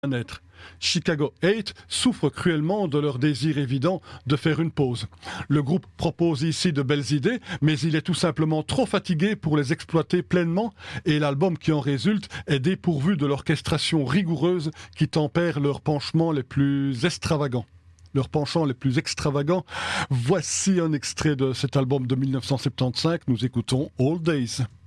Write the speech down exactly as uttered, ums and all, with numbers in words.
bien-être. Chicago eight souffre cruellement de leur désir évident de faire une pause. Le groupe propose ici de belles idées, mais il est tout simplement trop fatigué pour les exploiter pleinement et l'album qui en résulte est dépourvu de l'orchestration rigoureuse qui tempère leurs penchements les plus extravagants. Leurs penchants les plus extravagants. Voici un extrait de cet album de mille neuf cent soixante-quinze. Nous écoutons All Days.